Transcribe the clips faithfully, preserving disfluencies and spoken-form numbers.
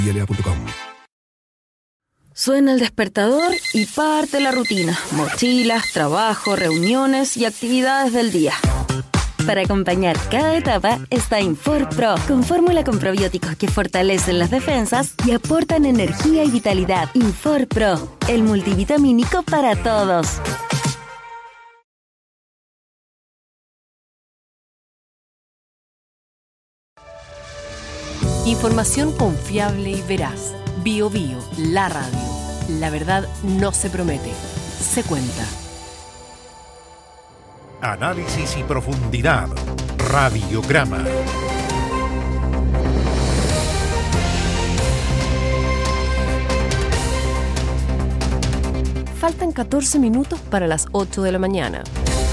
I L A punto com. Suena el despertador y parte la rutina. Mochilas, trabajo, reuniones y actividades del día. Para acompañar cada etapa está InforPro, con fórmula con probióticos que fortalecen las defensas y aportan energía y vitalidad. InforPro, el multivitamínico para todos. Información confiable y veraz. Bio Bio, la radio. La verdad no se promete, se cuenta. Análisis y profundidad. Radiograma. Faltan catorce minutos para las ocho de la mañana.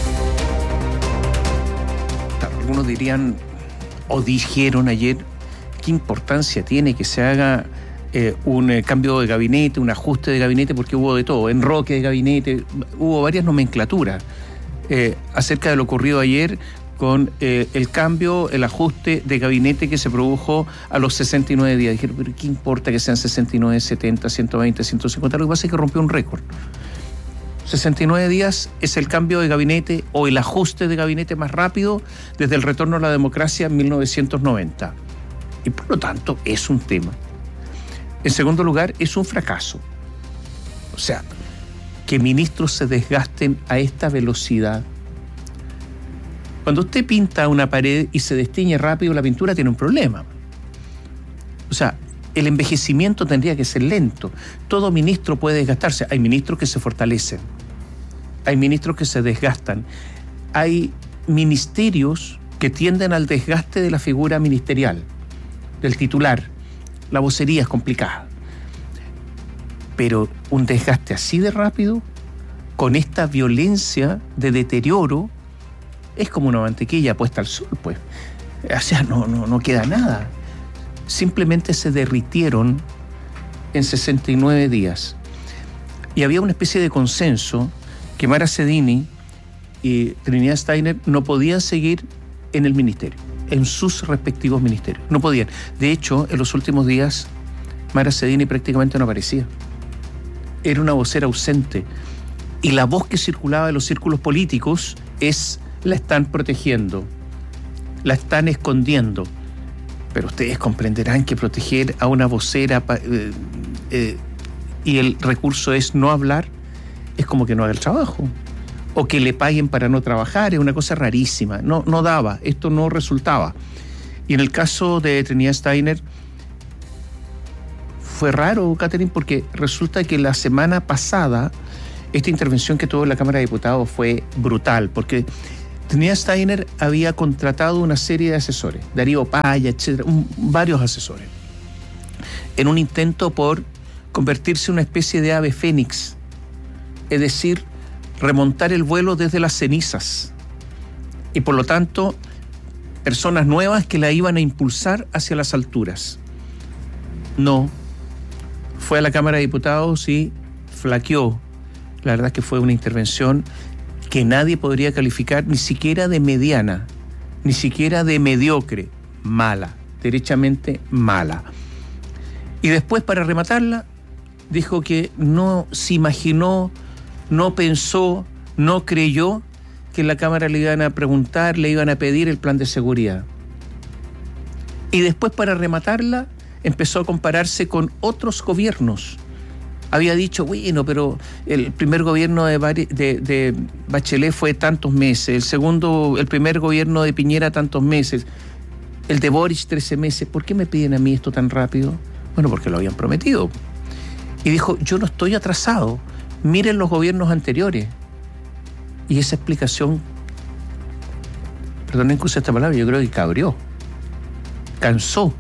Algunos dirían, o dijeron ayer, qué importancia tiene que se haga eh, un eh, cambio de gabinete, un ajuste de gabinete, porque hubo de todo, enroque de gabinete, hubo varias nomenclaturas eh, acerca de lo ocurrido ayer con eh, el cambio, el ajuste de gabinete que se produjo a los sesenta y nueve días. Dijeron, pero ¿qué importa que sean sesenta y nueve, setenta, ciento veinte, ciento cincuenta? Lo que pasa es que rompió un récord. sesenta y nueve días es el cambio de gabinete o el ajuste de gabinete más rápido desde el retorno a la democracia en mil novecientos noventa. Y por lo tanto es un tema. En segundo lugar, es un fracaso. O sea, que ministros se desgasten a esta velocidad. Cuando usted pinta una pared y se destiñe rápido la pintura, tiene un problema. O sea, el envejecimiento tendría que ser lento. Todo ministro puede desgastarse. Hay ministros que se fortalecen. Hay ministros que se desgastan. Hay ministerios que tienden al desgaste de la figura ministerial, del titular. La vocería es complicada. Pero un desgaste así de rápido, con esta violencia de deterioro, es como una mantequilla puesta al sol, pues. O sea, no, no, no queda nada. Simplemente se derritieron en sesenta y nueve días. Y había una especie de consenso que Mara Cedini y Trinidad Steiner no podían seguir en el ministerio, en sus respectivos ministerios. No podían. De hecho, en los últimos días, Mara Cedini prácticamente no aparecía. Era una vocera ausente. Y la voz que circulaba en los círculos políticos es: la están protegiendo, la están escondiendo. Pero ustedes comprenderán que proteger a una vocera eh, eh, y el recurso es no hablar, es como que no haga el trabajo. O que le paguen para no trabajar, es una cosa rarísima. No, no daba, esto no resultaba. Y en el caso de Trinidad Steiner, fue raro, Catherine, porque resulta que la semana pasada esta intervención que tuvo en la Cámara de Diputados fue brutal, porque Trinidad Steiner había contratado una serie de asesores, Darío Paya, etcétera, un, varios asesores, en un intento por convertirse en una especie de ave fénix, es decir, remontar el vuelo desde las cenizas, y por lo tanto, personas nuevas que la iban a impulsar hacia las alturas. No, fue a la Cámara de Diputados y flaqueó. La verdad es que fue una intervención que nadie podría calificar ni siquiera de mediana, ni siquiera de mediocre, mala, derechamente mala. Y después, para rematarla, dijo que no se imaginó, no pensó, no creyó que en la Cámara le iban a preguntar, le iban a pedir el plan de seguridad. Y después, para rematarla, empezó a compararse con otros gobiernos. Había dicho, bueno, pero el primer gobierno de, de, de Bachelet fue tantos meses, el segundo, el primer gobierno de Piñera tantos meses, el de Boric trece meses. ¿Por qué me piden a mí esto tan rápido? Bueno, porque lo habían prometido. Y dijo, yo no estoy atrasado, miren los gobiernos anteriores. Y esa explicación, perdonen que use esta palabra, yo creo que cabrió, cansó,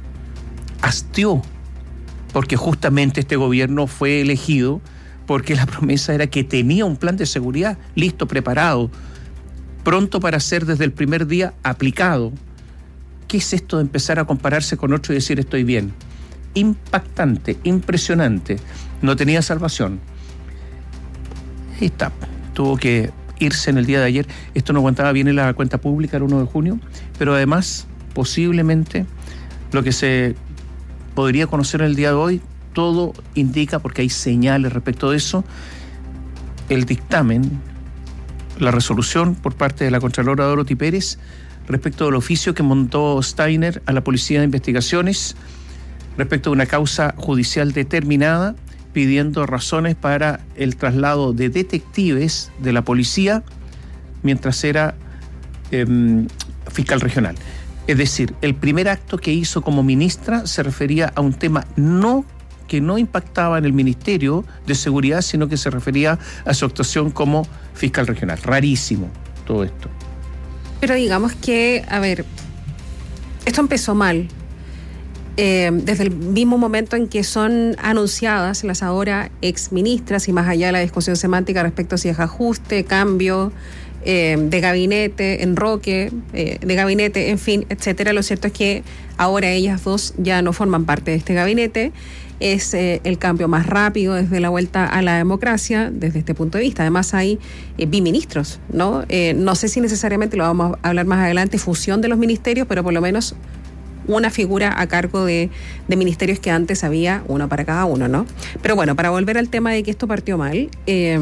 hastió. Porque justamente este gobierno fue elegido porque la promesa era que tenía un plan de seguridad listo, preparado, pronto para ser desde el primer día aplicado. ¿Qué es esto de empezar a compararse con otro y decir estoy bien? Impactante, impresionante. No tenía salvación. Ahí está. Tuvo que irse en el día de ayer. Esto no aguantaba bien en la cuenta pública el uno de junio, pero además, posiblemente, lo que se podría conocer en el día de hoy. Todo indica, porque hay señales respecto de eso, el dictamen, la resolución por parte de la Contralora Dorothy Pérez respecto del oficio que montó Steiner a la Policía de Investigaciones respecto de una causa judicial determinada, pidiendo razones para el traslado de detectives de la policía mientras era eh, fiscal regional. Es decir, el primer acto que hizo como ministra se refería a un tema no que no impactaba en el Ministerio de Seguridad, sino que se refería a su actuación como fiscal regional. Rarísimo todo esto. Pero digamos que, a ver, esto empezó mal. Eh, desde el mismo momento en que son anunciadas las ahora exministras, y más allá de la discusión semántica respecto a si es ajuste, cambio eh, de gabinete, enroque eh, de gabinete, en fin, etcétera, lo cierto es que ahora ellas dos ya no forman parte de este gabinete. Es eh, el cambio más rápido desde la vuelta a la democracia, desde este punto de vista. Además hay eh, biministros, ¿no? Eh, no sé si necesariamente, lo vamos a hablar más adelante, fusión de los ministerios, pero por lo menos una figura a cargo de, de ministerios que antes había uno para cada uno, ¿no? Pero bueno, para volver al tema de que esto partió mal, eh,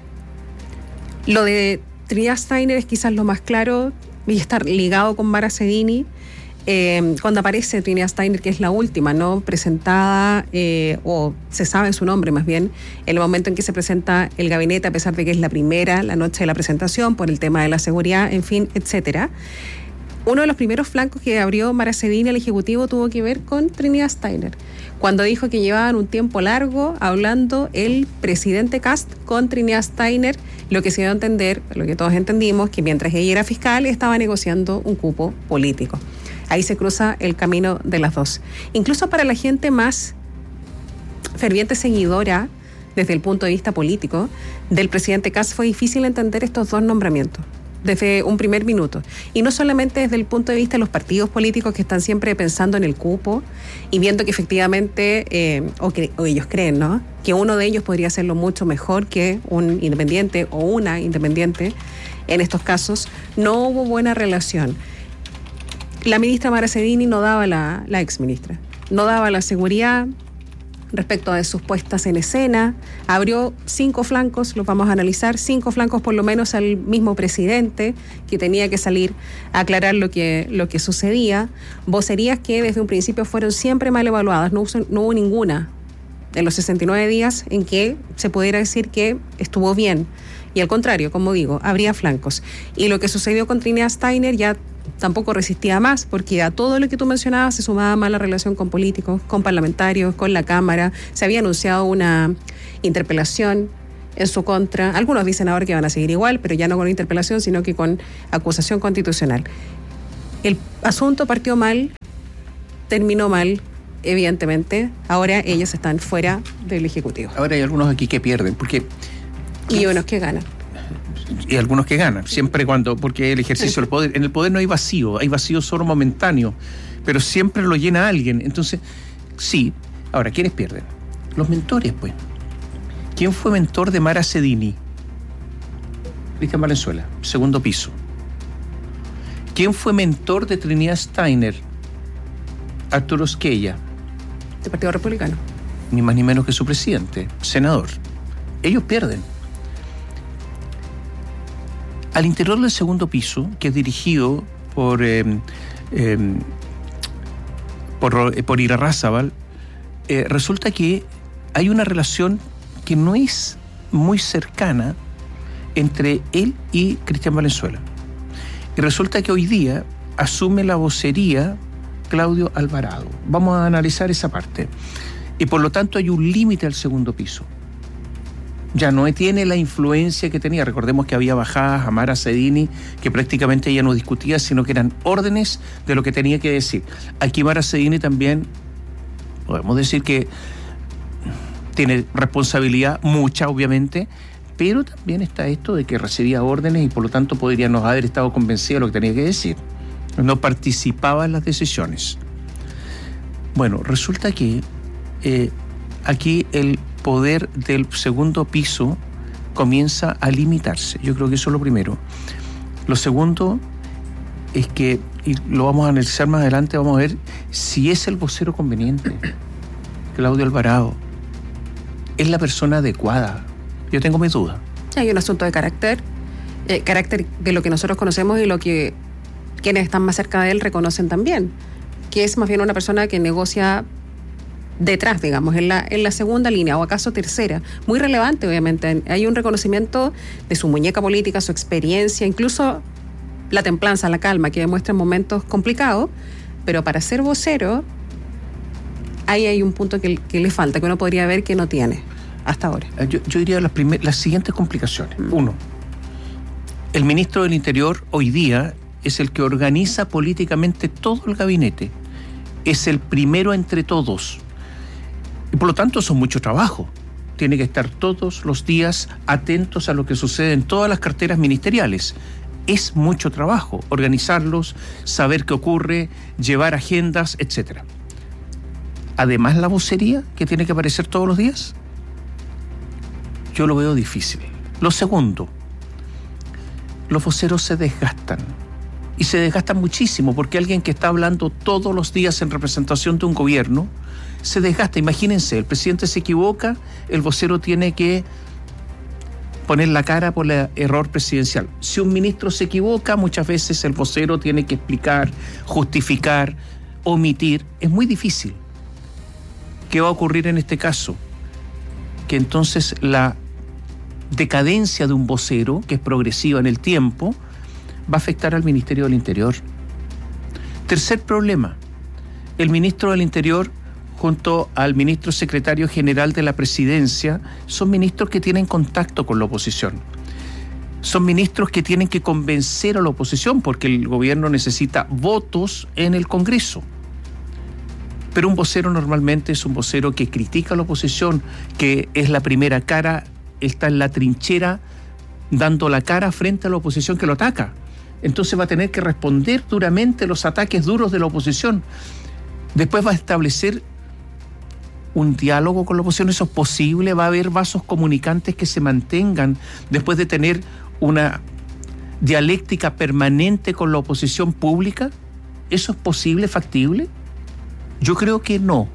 lo de Trinidad Steiner es quizás lo más claro y estar ligado con Mara Sedini. Eh, cuando aparece Trinidad Steiner, que es la última, ¿no? Presentada, eh, o se sabe su nombre más bien, en el momento en que se presenta el gabinete, a pesar de que es la primera, la noche de la presentación, por el tema de la seguridad, en fin, etcétera. Uno de los primeros flancos que abrió Mara Sedini al Ejecutivo tuvo que ver con Trinidad Steiner, cuando dijo que llevaban un tiempo largo hablando el presidente Kast con Trinidad Steiner, lo que se dio a entender, lo que todos entendimos, que mientras ella era fiscal estaba negociando un cupo político. Ahí se cruza el camino de las dos. Incluso para la gente más ferviente seguidora, desde el punto de vista político, del presidente Kast, fue difícil entender estos dos nombramientos desde un primer minuto. Y no solamente desde el punto de vista de los partidos políticos que están siempre pensando en el cupo y viendo que efectivamente, eh, o, que, o ellos creen, ¿no?, que uno de ellos podría hacerlo mucho mejor que un independiente o una independiente. En estos casos no hubo buena relación. La ministra Mara Sedini no daba la, la exministra, no daba la seguridad respecto de sus puestas en escena, abrió cinco flancos, los vamos a analizar, cinco flancos por lo menos al mismo presidente, que tenía que salir a aclarar lo que, lo que sucedía, vocerías que desde un principio fueron siempre mal evaluadas, no, no hubo ninguna en los sesenta y nueve días en que se pudiera decir que estuvo bien, y al contrario, como digo, habría flancos. Y lo que sucedió con Trinidad Steiner ya tampoco resistía más, porque a todo lo que tú mencionabas se sumaba mala relación con políticos, con parlamentarios, con la Cámara. Se había anunciado una interpelación en su contra. Algunos dicen ahora que van a seguir igual, pero ya no con interpelación, sino que con acusación constitucional. El asunto partió mal, terminó mal, evidentemente. Ahora ellos están fuera del Ejecutivo. Ahora hay algunos aquí que pierden, porque... Y unos que ganan. Y algunos que ganan, siempre cuando, porque el ejercicio del poder, en el poder no hay vacío, hay vacío solo momentáneo, pero siempre lo llena alguien. Entonces, sí. Ahora, ¿quiénes pierden? Los mentores, pues. ¿Quién fue mentor de Mara Sedini? Cristian Valenzuela, segundo piso. ¿Quién fue mentor de Trinidad Steiner? Arturo Esquella. Del Partido Republicano. Ni más ni menos que su presidente, senador. Ellos pierden. Al interior del segundo piso, que es dirigido por eh, eh, por, por Irarrázaval, eh, resulta que hay una relación que no es muy cercana entre él y Cristian Valenzuela. Y resulta que hoy día asume la vocería Claudio Alvarado. Vamos a analizar esa parte. Y por lo tanto hay un límite al segundo piso. Ya no tiene la influencia que tenía. Recordemos que había bajadas a Mara Sedini, que prácticamente ella no discutía, sino que eran órdenes de lo que tenía que decir. Aquí Mara Sedini también, podemos decir que tiene responsabilidad, mucha obviamente, pero también está esto de que recibía órdenes y por lo tanto podría no haber estado convencida de lo que tenía que decir. No participaba en las decisiones. Bueno, resulta que eh, aquí el poder del segundo piso comienza a limitarse. Yo creo que eso es lo primero. Lo segundo es que, y lo vamos a analizar más adelante, vamos a ver si es el vocero conveniente. Claudio Alvarado es la persona adecuada. Yo tengo mis dudas. Hay un asunto de carácter, eh, carácter de lo que nosotros conocemos y lo que quienes están más cerca de él reconocen también, que es más bien una persona que negocia detrás, digamos, en la, en la segunda línea, o acaso tercera. Muy relevante, obviamente. Hay un reconocimiento de su muñeca política, su experiencia, incluso la templanza, la calma que demuestra en momentos complicados, pero para ser vocero, ahí hay un punto que, que le falta, que uno podría ver que no tiene hasta ahora. Yo, yo diría las, primer, las siguientes complicaciones. Mm. Uno, el ministro del Interior hoy día es el que organiza políticamente todo el gabinete. Es el primero entre todos. Y por lo tanto, son mucho trabajo. Tiene que estar todos los días atentos a lo que sucede en todas las carteras ministeriales. Es mucho trabajo organizarlos, saber qué ocurre, llevar agendas, etcétera. Además, la vocería que tiene que aparecer todos los días, yo lo veo difícil. Lo segundo, los voceros se desgastan. Y se desgastan muchísimo porque alguien que está hablando todos los días en representación de un gobierno se desgasta. Imagínense, el presidente se equivoca, el vocero tiene que poner la cara por el error presidencial. Si un ministro se equivoca, muchas veces el vocero tiene que explicar, justificar, omitir. Es muy difícil. ¿Qué va a ocurrir en este caso? Que entonces la decadencia de un vocero, que es progresiva en el tiempo, va a afectar al Ministerio del Interior. Tercer problema, el ministro del Interior junto al ministro secretario general de la Presidencia son ministros que tienen contacto con la oposición. Son ministros que tienen que convencer a la oposición porque el gobierno necesita votos en el Congreso. Pero un vocero normalmente es un vocero que critica a la oposición, que es la primera cara, está en la trinchera dando la cara frente a la oposición que lo ataca. Entonces va a tener que responder duramente los ataques duros de la oposición. Después va a establecer un diálogo con la oposición. ¿Eso es posible? ¿Va a haber vasos comunicantes que se mantengan después de tener una dialéctica permanente con la oposición pública? ¿Eso es posible, factible? Yo creo que no.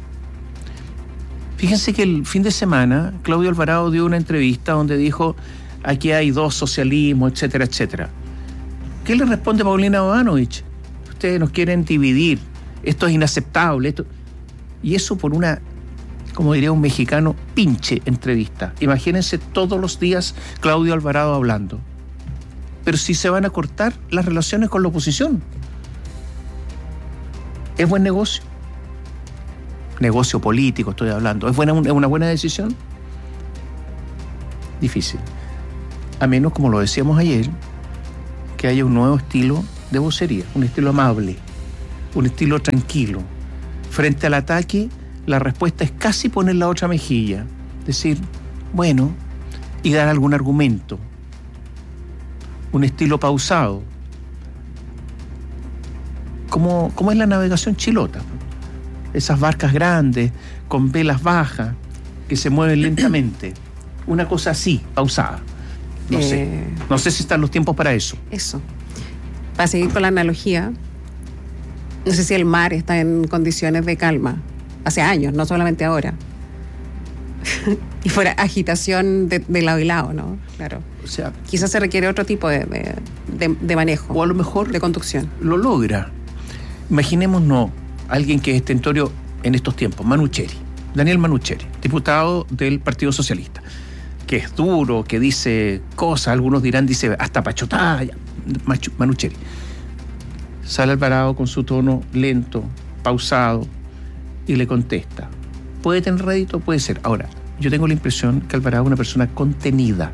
Fíjense que el fin de semana Claudio Alvarado dio una entrevista donde dijo: aquí hay dos socialismos, etcétera, etcétera. ¿Qué le responde Paulina Bodanovich? Ustedes nos quieren dividir, esto es inaceptable. Esto... Y eso por una, como diría un mexicano, pinche entrevista. Imagínense todos los días Claudio Alvarado hablando. Pero si se van a cortar las relaciones con la oposición. ¿Es buen negocio? Negocio político estoy hablando. ¿Es buena, es una buena decisión? Difícil. A menos, como lo decíamos ayer, que haya un nuevo estilo de vocería, un estilo amable, un estilo tranquilo. Frente al ataque, la respuesta es casi poner la otra mejilla, decir, bueno, y dar algún argumento. Un estilo pausado. Como, como es la navegación chilota. Esas barcas grandes, con velas bajas, que se mueven lentamente. Una cosa así, pausada. No eh, sé. No sé si están los tiempos para eso. Eso. Para seguir con la analogía, no sé si el mar está en condiciones de calma. Hace años, no solamente ahora. Y fuera agitación de, de lado y lado, ¿no? Claro. O sea, quizás se requiere otro tipo de, de, de, de manejo. O a lo mejor de conducción. Lo logra. Imaginémonos alguien que es estentorio en estos tiempos, Manucheri, Daniel Manucheri, diputado del Partido Socialista, que es duro, que dice cosas, algunos dirán, dice hasta pachotá, Manucheri. Sale Alvarado con su tono lento, pausado, y le contesta. ¿Puede tener rédito? Puede ser. Ahora, yo tengo la impresión que Alvarado es una persona contenida.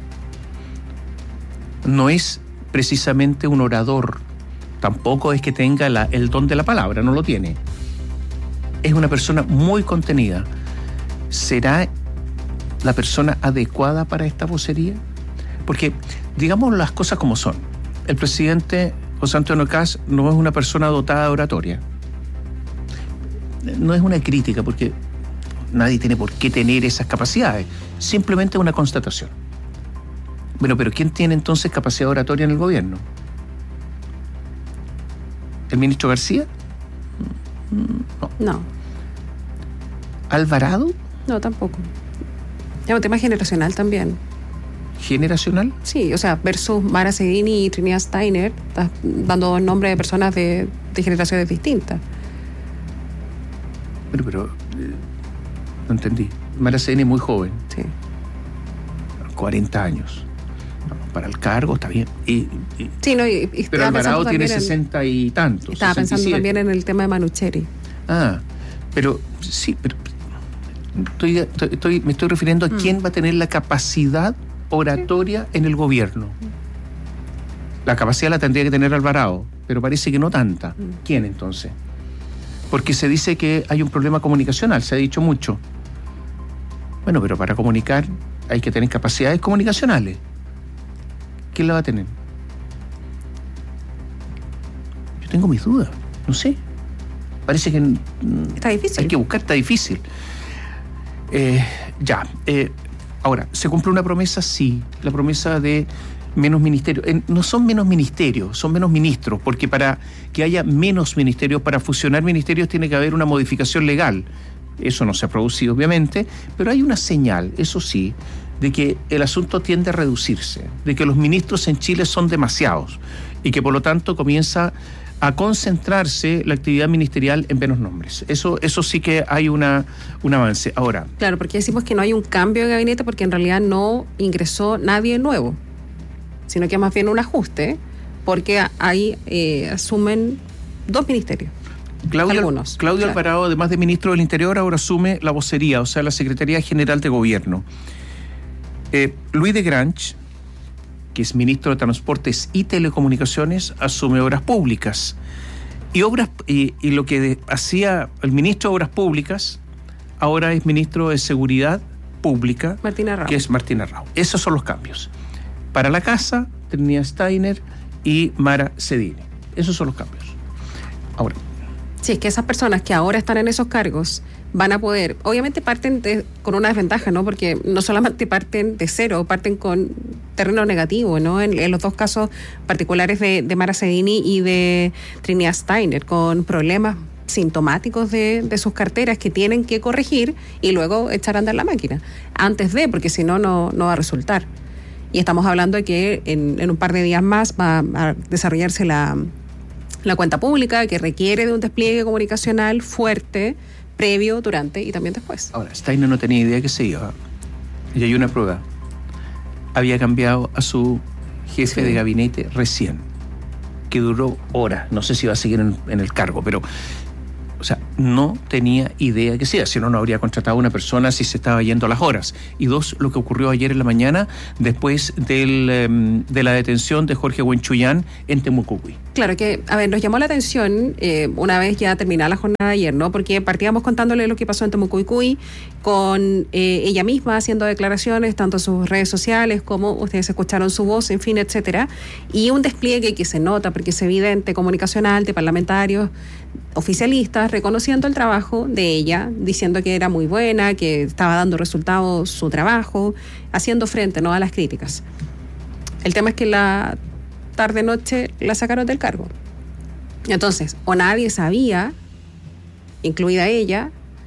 No es precisamente un orador. Tampoco es que tenga la, el don de la palabra, no lo tiene. Es una persona muy contenida. ¿Será la persona adecuada para esta vocería? Porque, digamos las cosas como son. El presidente José Antonio Kast no es una persona dotada de oratoria. No es una crítica, porque nadie tiene por qué tener esas capacidades. Simplemente una constatación. Bueno, pero ¿quién tiene entonces capacidad oratoria en el gobierno? ¿El ministro García? No. No. ¿Alvarado? No, tampoco. Es un tema generacional también. ¿Generacional? Sí, o sea, versus Mara Sedini y Trinidad Steiner, estás dando dos nombres de personas de, de generaciones distintas. Pero, pero, eh, no entendí. Mara Sedini es muy joven. Sí. cuarenta años. No, para el cargo está bien. Y, y, sí, no, y, y pero Alvarado tiene sesenta y tantos. Estaba sesenta y siete. pensando también en el tema de Manucheri. Ah, pero sí, pero estoy, estoy, me estoy refiriendo a mm. quién va a tener la capacidad oratoria sí. en el gobierno. La capacidad la tendría que tener Alvarado, pero parece que no tanta. Mm. ¿Quién entonces? Porque se dice que hay un problema comunicacional, se ha dicho mucho. Bueno, pero para comunicar hay que tener capacidades comunicacionales. ¿Quién la va a tener? Yo tengo mis dudas, no sé. Parece que está difícil. Hay que buscar, está difícil. Eh, ya. Eh, ahora, ¿se cumple una promesa? Sí. La promesa de menos ministerios. Eh, no son menos ministerios, son menos ministros, porque para que haya menos ministerios, para fusionar ministerios tiene que haber una modificación legal. Eso no se ha producido, obviamente, pero hay una señal, eso sí, de que el asunto tiende a reducirse, de que los ministros en Chile son demasiados y que por lo tanto comienza a concentrarse la actividad ministerial en menos nombres. Eso, eso sí que hay una, un avance. Ahora. Claro, porque decimos que no hay un cambio de gabinete porque en realidad no ingresó nadie nuevo, sino que más bien un ajuste, porque ahí eh, asumen dos ministerios. Claudio, Algunos, Claudio claro. Alvarado, además de ministro del Interior, ahora asume la vocería, o sea, la Secretaría General de Gobierno. Eh, Luis de Grange, que es ministro de Transportes y Telecomunicaciones, asume Obras Públicas. Y, obras, y, y lo que de, hacía el ministro de Obras Públicas, ahora es ministro de Seguridad Pública, Martín Arrau. que es Martín Arrau. Esos son los cambios. Para la casa, Trinidad Steiner y Mara Sedini. Esos son los cambios. Ahora. Sí, es que esas personas que ahora están en esos cargos van a poder, obviamente parten de, con una desventaja, ¿no? Porque no solamente parten de cero, parten con terreno negativo, ¿no? En, en los dos casos particulares de, de Mara Sedini y de Trinidad Steiner, con problemas sintomáticos de, de sus carteras que tienen que corregir y luego echar a andar la máquina, antes de, porque si no, no va a resultar. Y estamos hablando de que en, en un par de días más va a desarrollarse la... la cuenta pública, que requiere de un despliegue comunicacional fuerte, previo, durante y también después. Ahora, Steiner no tenía idea que se iba. Y hay una prueba. Había cambiado a su jefe sí. de gabinete recién, que duró horas. No sé si va a seguir en, en el cargo, pero... O sea, no tenía idea que sea, si no, no habría contratado a una persona si se estaba yendo a las horas. Y dos, lo que ocurrió ayer en la mañana después del, um, de la detención de Jorge Huenchuyán en Temucuicui. Claro que, a ver, nos llamó la atención eh, una vez ya terminada la jornada de ayer, ¿no? Porque partíamos contándole lo que pasó en Temucuicui con eh, ella misma haciendo declaraciones, tanto en sus redes sociales como ustedes escucharon su voz, en fin, etcétera. Y un despliegue que se nota, porque es evidente, comunicacional, de parlamentarios, oficialistas, reconociendo el trabajo de ella, diciendo que era muy buena, que estaba dando resultados su trabajo, haciendo frente, ¿no?, a las críticas. El tema es que la tarde-noche la sacaron del cargo. Entonces, o nadie sabía, incluida ella,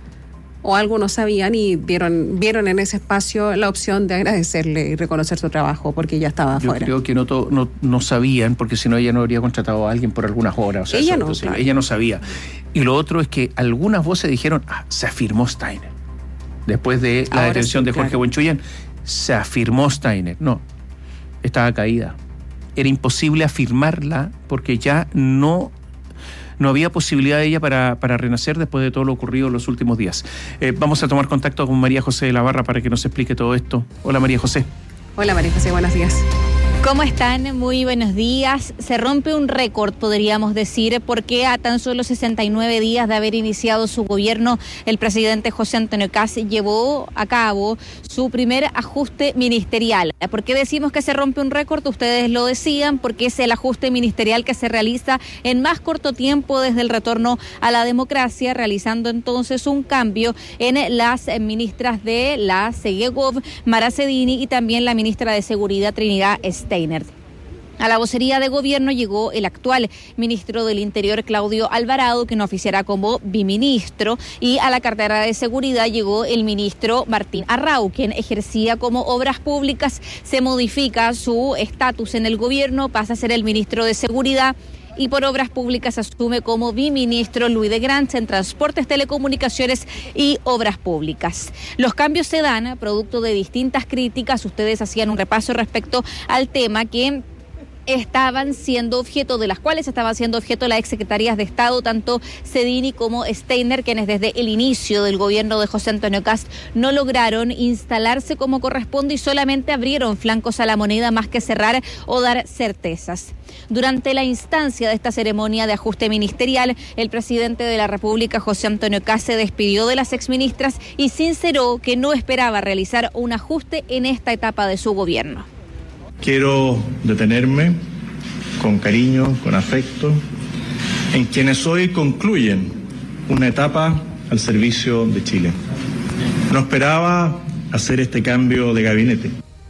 o algunos sabían y vieron vieron en ese espacio la opción de agradecerle y reconocer su trabajo porque ya estaba Yo afuera. Yo creo que no, to, no no sabían, porque si no ella no habría contratado a alguien por algunas horas. O sea, ella eso, no, claro. Ella no sabía. Y lo otro es que algunas voces dijeron, ah, se afirmó Steiner. Después de la Ahora detención sí, de Jorge claro. Huenchuyán, se afirmó Steiner. No, estaba caída. Era imposible afirmarla porque ya no... No había posibilidad de ella para, para renacer después de todo lo ocurrido en los últimos días. Eh, vamos a tomar contacto con María José de la Barra para que nos explique todo esto. Hola, María José. Hola, María José, buenos días. ¿Cómo están? Muy buenos días. Se rompe un récord, podríamos decir, porque a tan solo sesenta y nueve días de haber iniciado su gobierno, el presidente José Antonio Kast llevó a cabo su primer ajuste ministerial. ¿Por qué decimos que se rompe un récord? Ustedes lo decían, porque es el ajuste ministerial que se realiza en más corto tiempo desde el retorno a la democracia, realizando entonces un cambio en las ministras de la Segegov, Mara Sedini, y también la ministra de Seguridad, Trinidad Steiner. A la vocería de gobierno llegó el actual ministro del Interior, Claudio Alvarado, quien oficiará como biministro, y a la cartera de seguridad llegó el ministro Martín Arrau, quien ejercía como Obras Públicas. Se modifica su estatus en el gobierno, pasa a ser el ministro de Seguridad, y por Obras Públicas asume como biministro Luis de Granch en Transportes, Telecomunicaciones y Obras Públicas. Los cambios se dan producto de distintas críticas. Ustedes hacían un repaso respecto al tema que estaban siendo objeto, de las cuales estaban siendo objeto las exsecretarías de Estado, tanto Cedini como Steiner, quienes desde el inicio del gobierno de José Antonio Kast no lograron instalarse como corresponde y solamente abrieron flancos a la moneda más que cerrar o dar certezas. Durante la instancia de esta ceremonia de ajuste ministerial, el presidente de la República, José Antonio Kast, se despidió de las exministras y sinceró que no esperaba realizar un ajuste en esta etapa de su gobierno. Quiero detenerme con cariño, con afecto, en quienes hoy concluyen una etapa al servicio de Chile. No esperaba hacer este cambio de gabinete.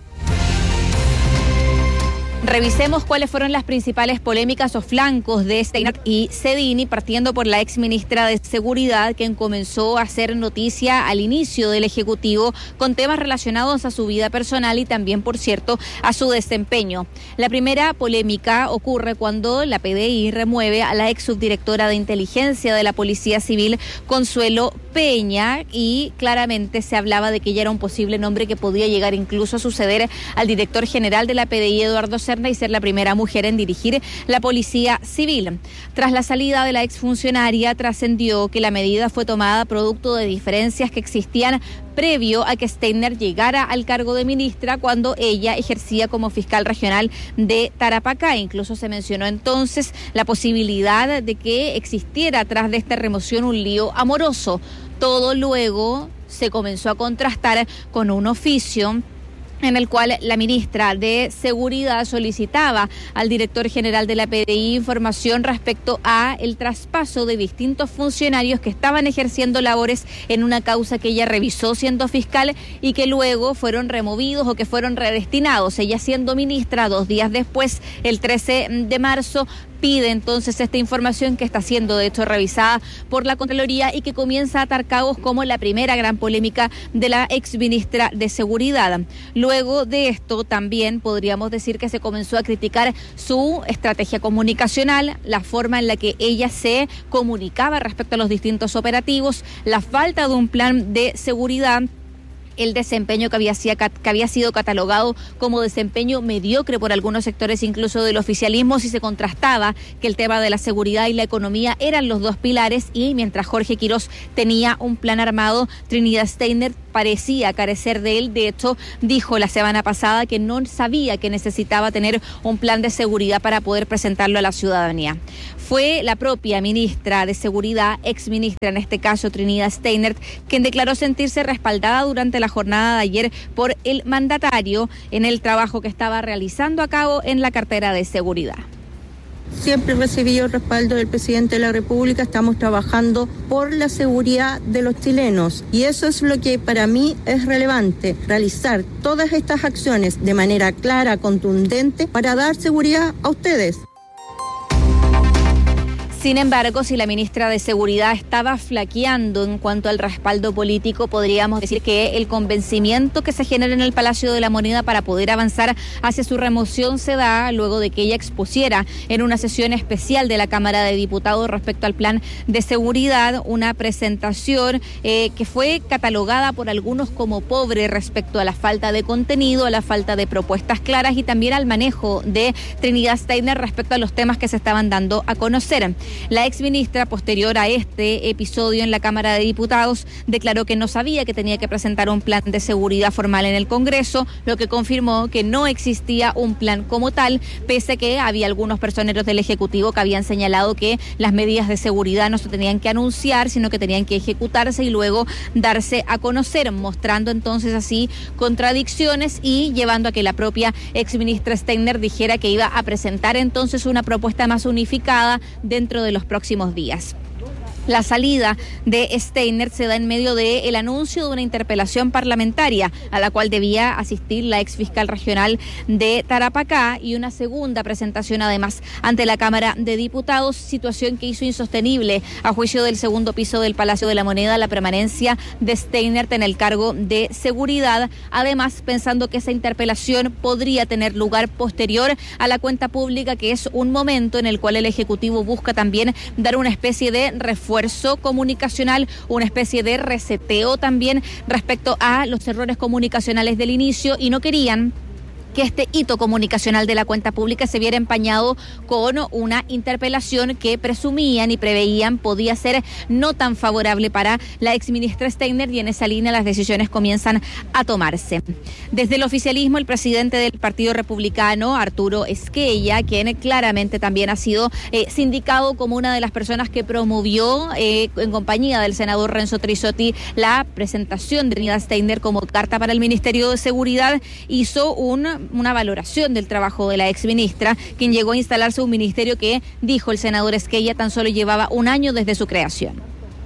Revisemos cuáles fueron las principales polémicas o flancos de Steiner y Cedini, partiendo por la exministra de Seguridad, quien comenzó a hacer noticia al inicio del Ejecutivo con temas relacionados a su vida personal y también, por cierto, a su desempeño. La primera polémica ocurre cuando la P D I remueve a la ex subdirectora de inteligencia de la Policía Civil, Consuelo Peña, y claramente se hablaba de que ella era un posible nombre que podía llegar incluso a suceder al director general de la P D I, Eduardo Cerda, y ser la primera mujer en dirigir la Policía Civil. Tras la salida de la exfuncionaria, trascendió que la medida fue tomada producto de diferencias que existían previo a que Steiner llegara al cargo de ministra cuando ella ejercía como fiscal regional de Tarapacá. Incluso se mencionó entonces la posibilidad de que existiera tras de esta remoción un lío amoroso. Todo luego se comenzó a contrastar con un oficio en el cual la ministra de Seguridad solicitaba al director general de la P D I información respecto a el traspaso de distintos funcionarios que estaban ejerciendo labores en una causa que ella revisó siendo fiscal y que luego fueron removidos o que fueron redestinados. Ella, siendo ministra, dos días después, el trece de marzo, pide entonces esta información, que está siendo de hecho revisada por la Contraloría y que comienza a atar cabos como la primera gran polémica de la ex ministra de Seguridad. Luego de esto también podríamos decir que se comenzó a criticar su estrategia comunicacional, la forma en la que ella se comunicaba respecto a los distintos operativos, la falta de un plan de seguridad, el desempeño que había, que había sido catalogado como desempeño mediocre por algunos sectores incluso del oficialismo, si se contrastaba que el tema de la seguridad y la economía eran los dos pilares, y mientras Jorge Quirós tenía un plan armado, Trinidad Steiner parecía carecer de él. De hecho, dijo la semana pasada que no sabía que necesitaba tener un plan de seguridad para poder presentarlo a la ciudadanía. Fue la propia ministra de Seguridad, ex ministra en este caso, Trinidad Steiner, quien declaró sentirse respaldada durante la jornada de ayer por el mandatario en el trabajo que estaba realizando a cabo en la cartera de seguridad. Siempre recibí el respaldo del presidente de la República. Estamos trabajando por la seguridad de los chilenos y eso es lo que para mí es relevante, realizar todas estas acciones de manera clara, contundente, para dar seguridad a ustedes. Sin embargo, si la ministra de Seguridad estaba flaqueando en cuanto al respaldo político, podríamos decir que el convencimiento que se genera en el Palacio de la Moneda para poder avanzar hacia su remoción se da luego de que ella expusiera en una sesión especial de la Cámara de Diputados respecto al plan de seguridad una presentación eh, que fue catalogada por algunos como pobre respecto a la falta de contenido, a la falta de propuestas claras y también al manejo de Trinidad Steiner respecto a los temas que se estaban dando a conocer. La exministra, posterior a este episodio en la Cámara de Diputados, declaró que no sabía que tenía que presentar un plan de seguridad formal en el Congreso, lo que confirmó que no existía un plan como tal, pese a que había algunos personeros del Ejecutivo que habían señalado que las medidas de seguridad no se tenían que anunciar, sino que tenían que ejecutarse y luego darse a conocer, mostrando entonces así contradicciones y llevando a que la propia exministra Steiner dijera que iba a presentar entonces una propuesta más unificada dentro de de los próximos días. La salida de Steiner se da en medio del anuncio de una interpelación parlamentaria a la cual debía asistir la exfiscal regional de Tarapacá y una segunda presentación además ante la Cámara de Diputados, situación que hizo insostenible a juicio del segundo piso del Palacio de la Moneda la permanencia de Steiner en el cargo de seguridad, además pensando que esa interpelación podría tener lugar posterior a la cuenta pública, que es un momento en el cual el Ejecutivo busca también dar una especie de refuerzo comunicacional, una especie de reseteo también respecto a los errores comunicacionales del inicio, y no querían que este hito comunicacional de la cuenta pública se viera empañado con una interpelación que presumían y preveían podía ser no tan favorable para la exministra Steiner, y en esa línea las decisiones comienzan a tomarse. Desde el oficialismo, el presidente del Partido Republicano, Arturo Esquella, quien claramente también ha sido eh, sindicado como una de las personas que promovió eh, en compañía del senador Renzo Trisotti la presentación de Nida Steiner como carta para el Ministerio de Seguridad, hizo un una valoración del trabajo de la exministra, quien llegó a instalarse un ministerio que, dijo el senador Esquella, tan solo llevaba un año desde su creación.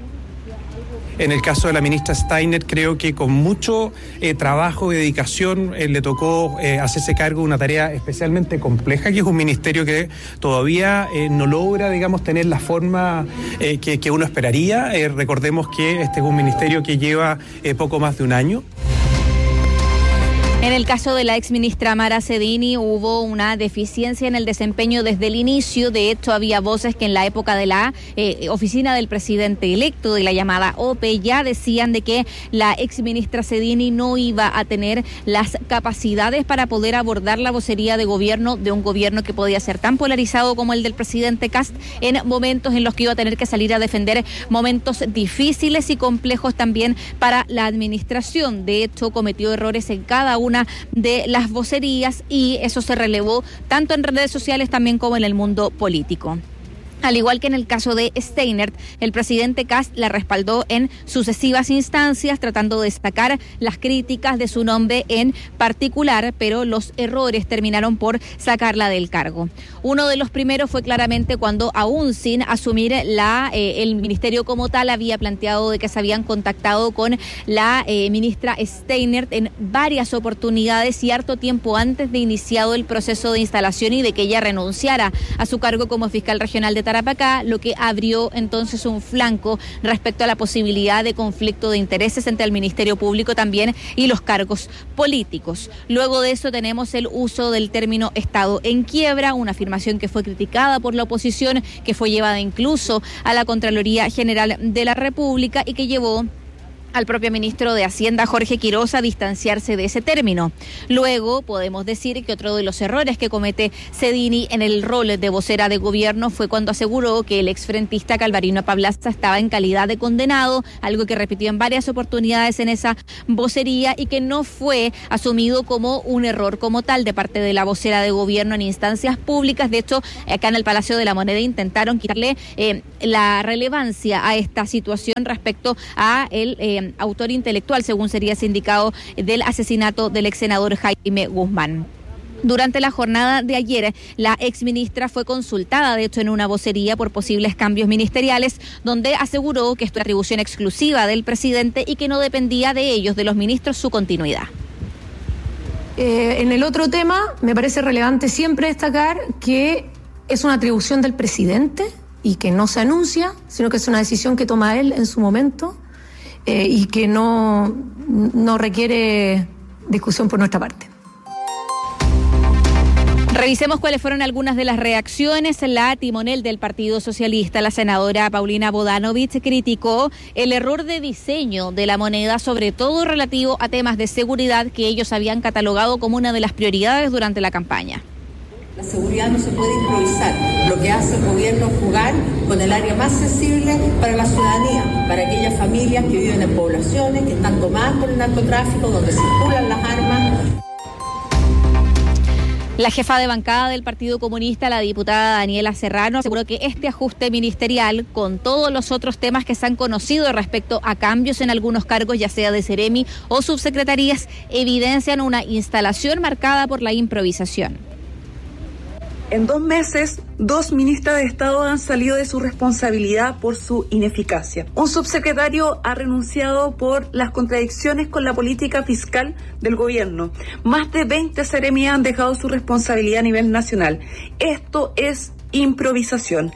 En el caso de la ministra Steiner, creo que con mucho eh, trabajo y dedicación eh, le tocó eh, hacerse cargo de una tarea especialmente compleja, que es un ministerio que todavía eh, no logra, digamos, tener la forma eh, que, que uno esperaría. Eh, recordemos que este es un ministerio que lleva eh, poco más de un año. En el caso de la exministra Mara Cedini hubo una deficiencia en el desempeño desde el inicio. De hecho, había voces que en la época de la eh, oficina del presidente electo, de la llamada O P E, ya decían de que la exministra Cedini no iba a tener las capacidades para poder abordar la vocería de gobierno de un gobierno que podía ser tan polarizado como el del presidente Kast, en momentos en los que iba a tener que salir a defender momentos difíciles y complejos también para la administración. De hecho, cometió errores en cada uno una de las vocerías, y eso se relevó tanto en redes sociales también como en el mundo político. Al igual que en el caso de Steiner, el presidente Kast la respaldó en sucesivas instancias, tratando de destacar las críticas de su nombre en particular, pero los errores terminaron por sacarla del cargo. Uno de los primeros fue claramente cuando, aún sin asumir la eh, el ministerio como tal, había planteado de que se habían contactado con la eh, ministra Steiner en varias oportunidades y harto tiempo antes de iniciado el proceso de instalación y de que ella renunciara a su cargo como fiscal regional de Tarapacá, lo que abrió entonces un flanco respecto a la posibilidad de conflicto de intereses entre el Ministerio Público también y los cargos políticos. Luego de eso tenemos el uso del término Estado en quiebra, una afirmación que fue criticada por la oposición, que fue llevada incluso a la Contraloría General de la República y que llevó al propio ministro de Hacienda, Jorge Quiroz, a distanciarse de ese término. Luego podemos decir que otro de los errores que comete Cedini en el rol de vocera de gobierno fue cuando aseguró que el exfrentista Calvarino Pablaza estaba en calidad de condenado, algo que repitió en varias oportunidades en esa vocería y que no fue asumido como un error como tal de parte de la vocera de gobierno en instancias públicas. De hecho, acá en el Palacio de la Moneda intentaron quitarle eh, la relevancia a esta situación respecto a el eh, autor intelectual, según sería sindicado, del asesinato del ex senador Jaime Guzmán. Durante la jornada de ayer, la exministra fue consultada, de hecho, en una vocería por posibles cambios ministeriales, donde aseguró que esto es atribución exclusiva del presidente y que no dependía de ellos, de los ministros, su continuidad. Eh, en el otro tema, me parece relevante siempre destacar que es una atribución del presidente y que no se anuncia, sino que es una decisión que toma él en su momento. Eh, y que no, no requiere discusión por nuestra parte. Revisemos cuáles fueron algunas de las reacciones. La timonel del Partido Socialista, la senadora Paulina Bodanovich, criticó el error de diseño de la moneda, sobre todo relativo a temas de seguridad que ellos habían catalogado como una de las prioridades durante la campaña. La seguridad no se puede improvisar. Lo que hace el gobierno es jugar con el área más sensible para la ciudadanía, para aquellas familias que viven en poblaciones, que están tomadas por el narcotráfico, donde circulan las armas. La jefa de bancada del Partido Comunista, la diputada Daniela Serrano, aseguró que este ajuste ministerial, con todos los otros temas que se han conocido respecto a cambios en algunos cargos, ya sea de Seremi o subsecretarías, evidencian una instalación marcada por la improvisación. En dos meses, dos ministras de Estado han salido de su responsabilidad por su ineficacia. Un subsecretario ha renunciado por las contradicciones con la política fiscal del gobierno. Más de veinte seremías han dejado su responsabilidad a nivel nacional. Esto es improvisación.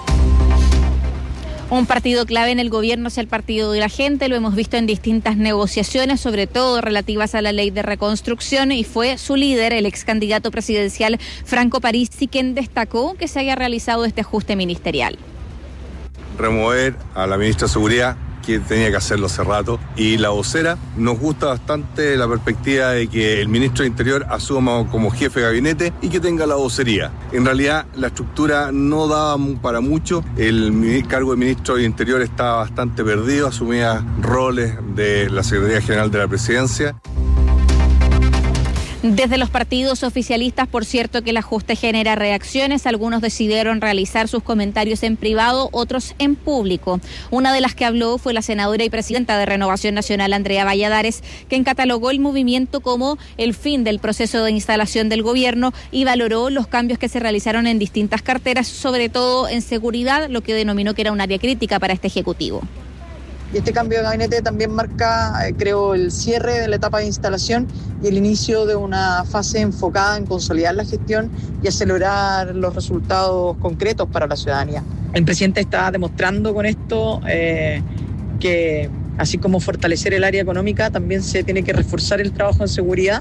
Un partido clave en el gobierno es el Partido de la Gente, lo hemos visto en distintas negociaciones, sobre todo relativas a la ley de reconstrucción, y fue su líder, el ex candidato presidencial Franco Parisi, quien destacó que se haya realizado este ajuste ministerial. Remover a la ministra de Seguridad, que tenía que hacerlo hace rato, y la vocera. Nos gusta bastante la perspectiva de que el ministro de Interior asuma como jefe de gabinete y que tenga la vocería. En realidad la estructura no daba para mucho, el cargo de ministro de Interior estaba bastante perdido, asumía roles de la Secretaría General de la Presidencia. Desde los partidos oficialistas, por cierto, que el ajuste genera reacciones. Algunos decidieron realizar sus comentarios en privado, otros en público. Una de las que habló fue la senadora y presidenta de Renovación Nacional, Andrea Valladares, quien catalogó el movimiento como el fin del proceso de instalación del gobierno y valoró los cambios que se realizaron en distintas carteras, sobre todo en seguridad, lo que denominó que era un área crítica para este Ejecutivo. Y este cambio de gabinete también marca, eh, creo, el cierre de la etapa de instalación y el inicio de una fase enfocada en consolidar la gestión y acelerar los resultados concretos para la ciudadanía. El presidente está demostrando con esto eh, que, así como fortalecer el área económica, también se tiene que reforzar el trabajo en seguridad.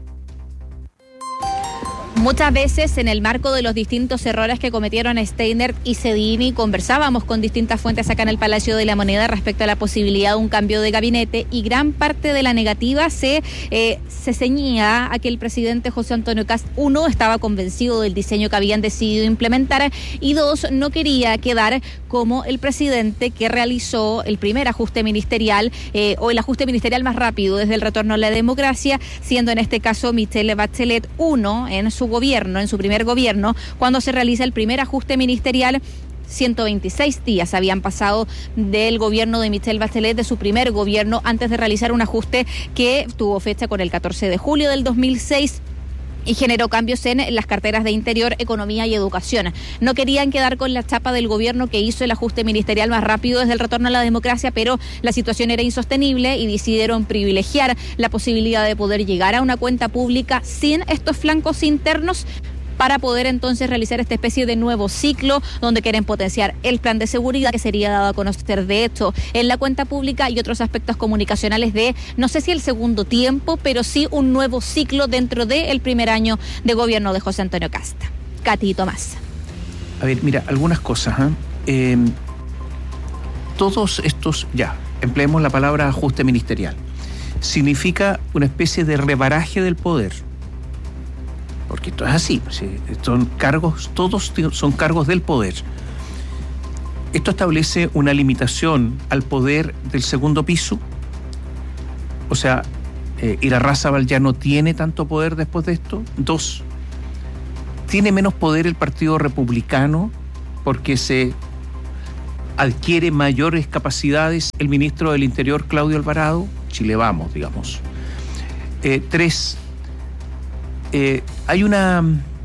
Muchas veces, en el marco de los distintos errores que cometieron Steinert y Cedini, conversábamos con distintas fuentes acá en el Palacio de la Moneda respecto a la posibilidad de un cambio de gabinete, y gran parte de la negativa se, eh, se ceñía a que el presidente José Antonio Kast, uno, estaba convencido del diseño que habían decidido implementar, y dos, no quería quedar como el presidente que realizó el primer ajuste ministerial, eh, o el ajuste ministerial más rápido desde el retorno a la democracia, siendo en este caso Michelle Bachelet uno en su gobierno, en su primer gobierno, cuando se realiza el primer ajuste ministerial. ciento veintiséis días habían pasado del gobierno de Michelle Bachelet, de su primer gobierno, antes de realizar un ajuste que tuvo fecha con el catorce de julio del dos mil seis. Y generó cambios en las carteras de Interior, Economía y Educación. No querían quedar con la chapa del gobierno que hizo el ajuste ministerial más rápido desde el retorno a la democracia, pero la situación era insostenible y decidieron privilegiar la posibilidad de poder llegar a una cuenta pública sin estos flancos internos, para poder entonces realizar esta especie de nuevo ciclo donde quieren potenciar el plan de seguridad que sería dado a conocer de hecho en la cuenta pública, y otros aspectos comunicacionales de, no sé si el segundo tiempo, pero sí un nuevo ciclo dentro del primer año de gobierno de José Antonio Kast. Katy y Tomás. A ver, mira, algunas cosas. ¿eh? Eh, todos estos, ya, empleemos la palabra ajuste ministerial, significa una especie de rebaraje del poder. Porque esto es así, son cargos, todos son cargos del poder. Esto establece una limitación al poder del segundo piso. O sea, eh, Irarrázaval ya no tiene tanto poder después de esto. Dos, tiene menos poder el Partido Republicano porque se adquiere mayores capacidades el ministro del Interior, Claudio Alvarado. Chile vamos, digamos. Eh, tres, Eh, hay una...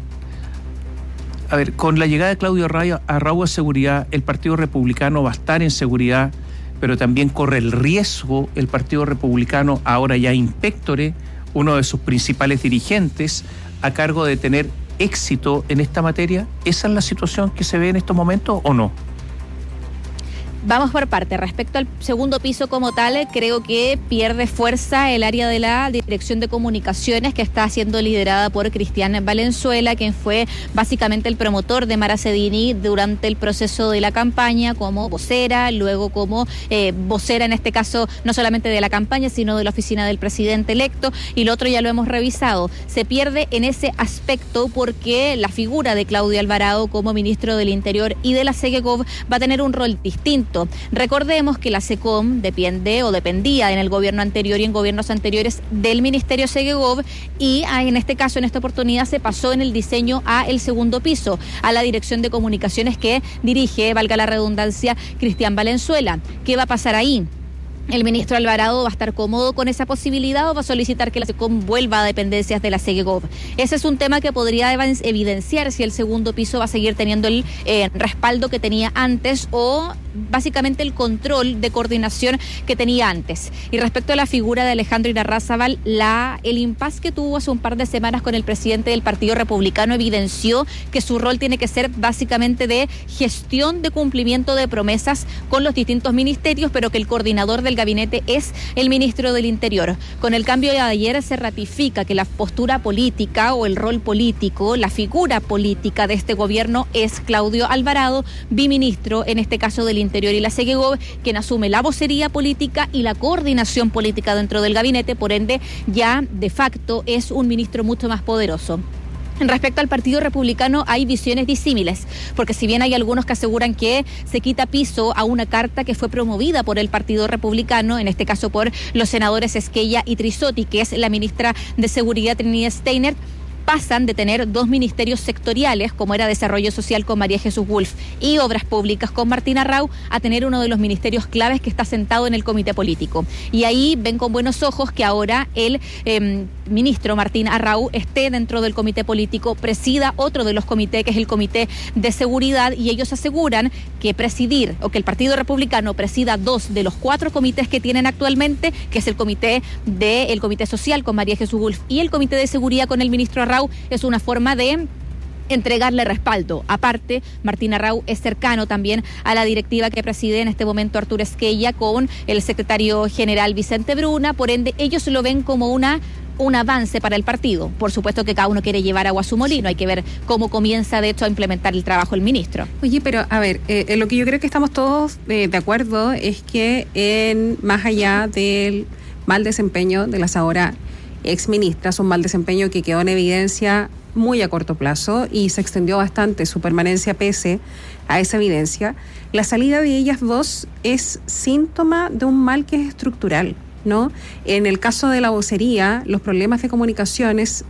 A ver, con la llegada de Claudio Arrau a seguridad, el Partido Republicano va a estar en seguridad, pero también corre el riesgo el Partido Republicano, ahora ya inspectore, uno de sus principales dirigentes, a cargo de tener éxito en esta materia. ¿Esa es la situación que se ve en estos momentos o no? Vamos por parte. Respecto al segundo piso como tal, creo que pierde fuerza el área de la Dirección de Comunicaciones, que está siendo liderada por Cristian Valenzuela, quien fue básicamente el promotor de Mara Cedini durante el proceso de la campaña como vocera, luego como eh, vocera en este caso no solamente de la campaña, sino de la oficina del presidente electo, y lo otro ya lo hemos revisado. Se pierde en ese aspecto porque la figura de Claudio Alvarado como ministro del Interior y de la Segegov va a tener un rol distinto. Recordemos que la SECOM depende o dependía en el gobierno anterior y en gobiernos anteriores del Ministerio Segegov, y en este caso, en esta oportunidad, se pasó en el diseño a el segundo piso, a la Dirección de Comunicaciones que dirige, valga la redundancia, Cristian Valenzuela. ¿Qué va a pasar ahí? ¿El ministro Alvarado va a estar cómodo con esa posibilidad o va a solicitar que la SECOM vuelva a dependencias de la SEGEGOV? Ese es un tema que podría evidenciar si el segundo piso va a seguir teniendo el eh, respaldo que tenía antes o básicamente el control de coordinación que tenía antes. Y respecto a la figura de Alejandro Irarrázaval, la, el impasse que tuvo hace un par de semanas con el presidente del Partido Republicano evidenció que su rol tiene que ser básicamente de gestión de cumplimiento de promesas con los distintos ministerios, pero que el coordinador del gabinete es el ministro del Interior. Con el cambio de ayer se ratifica que la postura política o el rol político, la figura política de este gobierno es Claudio Alvarado, biministro en este caso del Interior y la SEGEGOV, quien asume la vocería política y la coordinación política dentro del gabinete, por ende ya de facto es un ministro mucho más poderoso. Respecto al Partido Republicano hay visiones disímiles, porque si bien hay algunos que aseguran que se quita piso a una carta que fue promovida por el Partido Republicano, en este caso por los senadores Esquella y Trisotti, que es la ministra de Seguridad Trinidad Steiner, pasan de tener dos ministerios sectoriales, como era Desarrollo Social con María Jesús Wolf y Obras Públicas con Martín Arrau, a tener uno de los ministerios claves que está sentado en el comité político. Y ahí ven con buenos ojos que ahora el eh, ministro Martín Arrau esté dentro del comité político, presida otro de los comités, que es el Comité de Seguridad, y ellos aseguran que presidir, o que el Partido Republicano presida dos de los cuatro comités que tienen actualmente, que es el comité de, el Comité Social con María Jesús Wolf y el Comité de Seguridad con el ministro Arrau, es una forma de entregarle respaldo. Aparte, Martín Arrau es cercano también a la directiva que preside en este momento Arturo Esquella con el secretario general Vicente Bruna, por ende ellos lo ven como una un avance para el partido. Por supuesto que cada uno quiere llevar agua a su molino, hay que ver cómo comienza de hecho a implementar el trabajo el ministro. Oye, pero a ver, eh, en lo que yo creo que estamos todos eh, de acuerdo es que en más allá del mal desempeño de las ahora exministras, un mal desempeño que quedó en evidencia muy a corto plazo y se extendió bastante su permanencia pese a esa evidencia, la salida de ellas dos es síntoma de un mal que es estructural, ¿no? En el caso de la vocería, los problemas de comunicaciones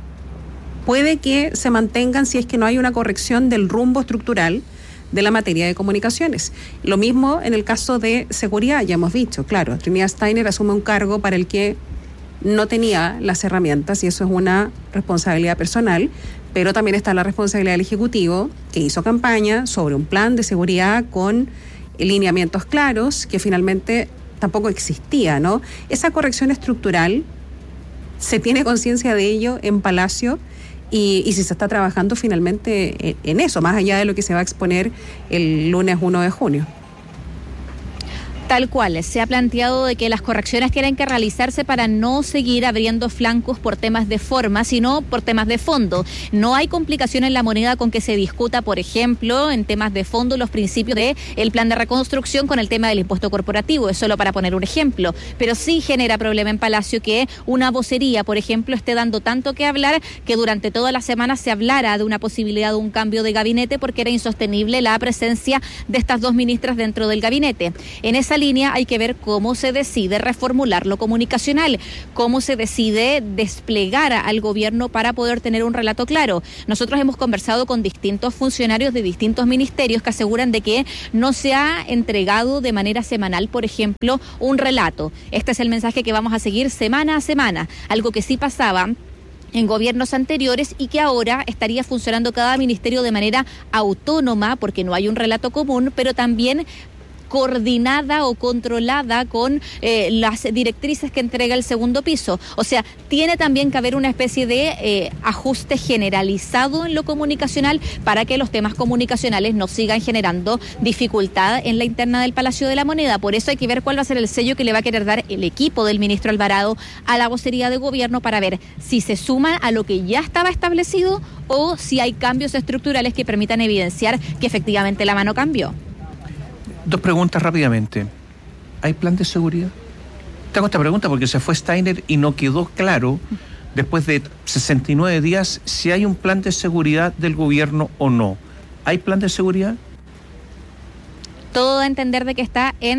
puede que se mantengan si es que no hay una corrección del rumbo estructural de la materia de comunicaciones. Lo mismo en el caso de seguridad, ya hemos dicho, claro, Trinidad Steiner asume un cargo para el que no tenía las herramientas y eso es una responsabilidad personal, pero también está la responsabilidad del Ejecutivo, que hizo campaña sobre un plan de seguridad con lineamientos claros que finalmente tampoco existía, ¿no? Esa corrección estructural, se tiene conciencia de ello en Palacio y, y si se está trabajando finalmente en, en eso, más allá de lo que se va a exponer el lunes primero de junio. Tal cual, se ha planteado de que las correcciones tienen que realizarse para no seguir abriendo flancos por temas de forma, sino por temas de fondo. No hay complicación en la moneda con que se discuta, por ejemplo, en temas de fondo, los principios del plan de reconstrucción con el tema del impuesto corporativo, es solo para poner un ejemplo. Pero sí genera problema en Palacio que una vocería, por ejemplo, esté dando tanto que hablar que durante toda la semana se hablara de una posibilidad de un cambio de gabinete porque era insostenible la presencia de estas dos ministras dentro del gabinete. En esa línea hay que ver cómo se decide reformular lo comunicacional, cómo se decide desplegar al gobierno para poder tener un relato claro. Nosotros hemos conversado con distintos funcionarios de distintos ministerios que aseguran de que no se ha entregado de manera semanal, por ejemplo, un relato. Este es el mensaje que vamos a seguir semana a semana, algo que sí pasaba en gobiernos anteriores y que ahora estaría funcionando cada ministerio de manera autónoma porque no hay un relato común, pero también coordinada o controlada con eh, las directrices que entrega el segundo piso. O sea, tiene también que haber una especie de eh, ajuste generalizado en lo comunicacional para que los temas comunicacionales no sigan generando dificultad en la interna del Palacio de la Moneda. Por eso hay que ver cuál va a ser el sello que le va a querer dar el equipo del ministro Alvarado a la vocería de gobierno para ver si se suma a lo que ya estaba establecido o si hay cambios estructurales que permitan evidenciar que efectivamente la mano cambió. Dos preguntas rápidamente. ¿Hay plan de seguridad? Te hago esta pregunta porque se fue Steiner y no quedó claro, después de sesenta y nueve días, si hay un plan de seguridad del gobierno o no. ¿Hay plan de seguridad? Todo da a entender de que está en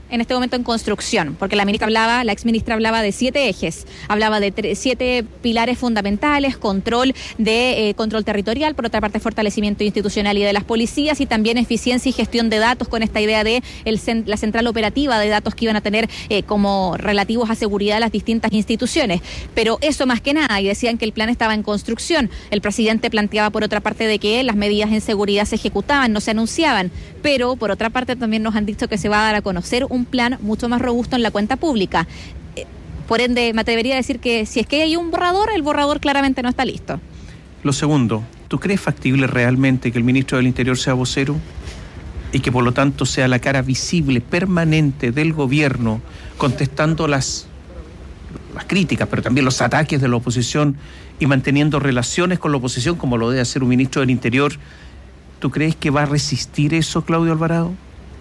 en este momento en construcción, porque la ministra hablaba, la exministra hablaba de siete ejes, hablaba de tre- siete pilares fundamentales, control de eh, control territorial, por otra parte fortalecimiento institucional y de las policías, y también eficiencia y gestión de datos, con esta idea de el, la central operativa de datos que iban a tener eh, como relativos a seguridad las distintas instituciones. Pero eso más que nada, y decían que el plan estaba en construcción. El presidente planteaba por otra parte de que las medidas en seguridad se ejecutaban, no se anunciaban, pero por otra parte también nos han dicho que se va a dar a conocer un plan mucho más robusto en la cuenta pública. Por ende, me atrevería a decir que si es que hay un borrador, el borrador claramente no está listo. Lo segundo, ¿tú crees factible realmente que el ministro del Interior sea vocero y que por lo tanto sea la cara visible, permanente del gobierno, contestando las, las críticas, pero también los ataques de la oposición y manteniendo relaciones con la oposición como lo debe hacer un ministro del Interior? ¿Tú crees que va a resistir eso, Claudio Alvarado?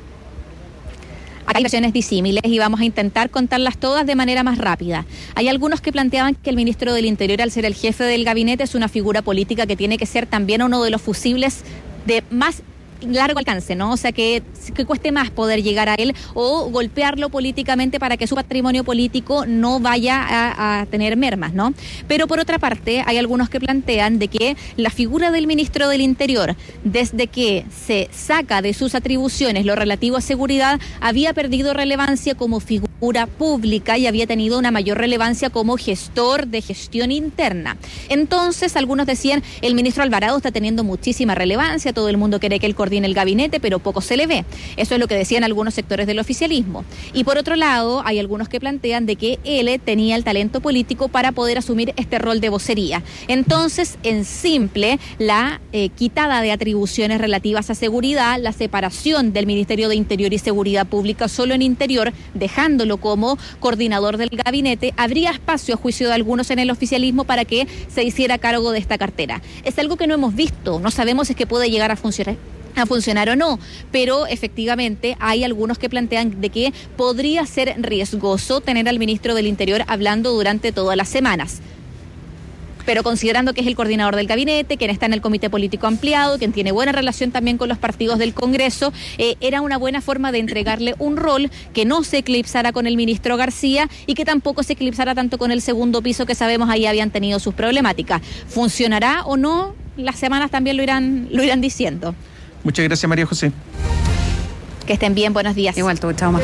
Hay versiones disímiles y vamos a intentar contarlas todas de manera más rápida. Hay algunos que planteaban que el ministro del Interior, al ser el jefe del gabinete, es una figura política que tiene que ser también uno de los fusibles de más largo alcance, ¿no? O sea, que, que cueste más poder llegar a él o golpearlo políticamente para que su patrimonio político no vaya a, a tener mermas, ¿no? Pero por otra parte, hay algunos que plantean de que la figura del ministro del Interior, desde que se saca de sus atribuciones lo relativo a seguridad, había perdido relevancia como figura pública y había tenido una mayor relevancia como gestor de gestión interna. Entonces, algunos decían, el ministro Alvarado está teniendo muchísima relevancia, todo el mundo quiere que él coordine el gabinete, pero poco se le ve. Eso es lo que decían algunos sectores del oficialismo. Y por otro lado, hay algunos que plantean de que él tenía el talento político para poder asumir este rol de vocería. Entonces, en simple, la eh, quitada de atribuciones relativas a seguridad, la separación del Ministerio de Interior y Seguridad Pública solo en Interior, dejándolo como coordinador del gabinete, habría espacio, a juicio de algunos en el oficialismo, para que se hiciera cargo de esta cartera. Es algo que no hemos visto, no sabemos si es que puede llegar a funcionar a funcionar o no, pero efectivamente hay algunos que plantean de que podría ser riesgoso tener al ministro del Interior hablando durante todas las semanas. Pero considerando que es el coordinador del gabinete, quien está en el comité político ampliado, quien tiene buena relación también con los partidos del Congreso, eh, era una buena forma de entregarle un rol que no se eclipsara con el ministro García y que tampoco se eclipsara tanto con el segundo piso, que sabemos ahí habían tenido sus problemáticas. ¿Funcionará o no? Las semanas también lo irán, lo irán diciendo. Muchas gracias, María José. Que estén bien, buenos días. Igual tú, chao, Majo.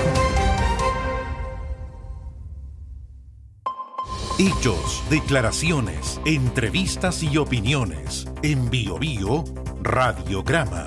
Hechos, declaraciones, entrevistas y opiniones. En Bio Bio, Radiograma.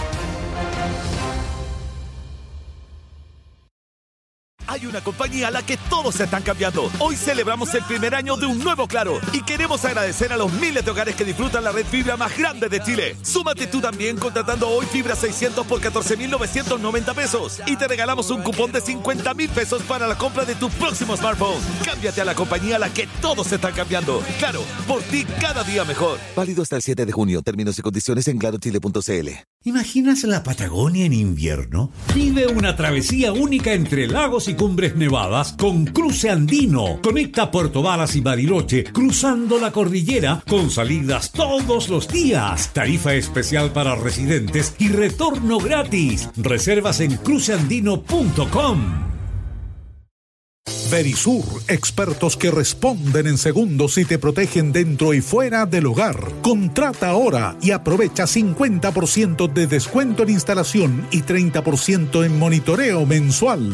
Hay una compañía a la que todos se están cambiando. Hoy celebramos el primer año de un nuevo Claro y queremos agradecer a los miles de hogares que disfrutan la red fibra más grande de Chile. Súmate tú también contratando hoy fibra seiscientos por catorce mil novecientos noventa pesos y te regalamos un cupón de cincuenta mil pesos para la compra de tu próximo smartphone. Cámbiate a la compañía a la que todos se están cambiando. Claro, por ti cada día mejor. Válido hasta el siete de junio. Términos y condiciones en claro chile punto c l. ¿Imaginas la Patagonia en invierno? Vive una travesía única entre lagos y cumbres nevadas con Cruce Andino. Conecta Puerto Varas y Bariloche cruzando la cordillera con salidas todos los días. Tarifa especial para residentes y retorno gratis. Reservas en cruce andino punto com. Verisur, expertos que responden en segundos y te protegen dentro y fuera del hogar. Contrata ahora y aprovecha cincuenta por ciento de descuento en instalación y treinta por ciento en monitoreo mensual.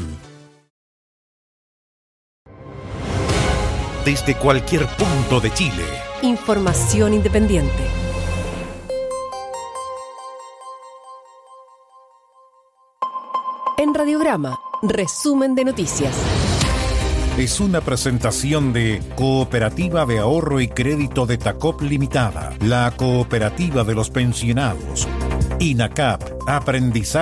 Desde cualquier punto de Chile. Información independiente. En Radiograma, resumen de noticias. Es una presentación de Cooperativa de Ahorro y Crédito de Tacop Limitada, la cooperativa de los pensionados. INACAP, aprendizaje